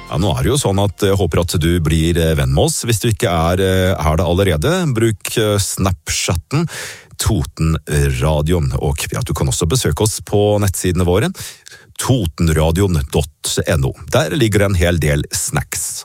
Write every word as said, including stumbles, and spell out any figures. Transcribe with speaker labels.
Speaker 1: Ja, nå er det jo sånn at jeg håper at du blir venn med oss. Hvis du ikke er, er det allerede, bruk Snapchatten Totenradioen. Og ja, du kan også besøke oss på nettsidene våre, totenradion punktum no. Der ligger en hel del snacks.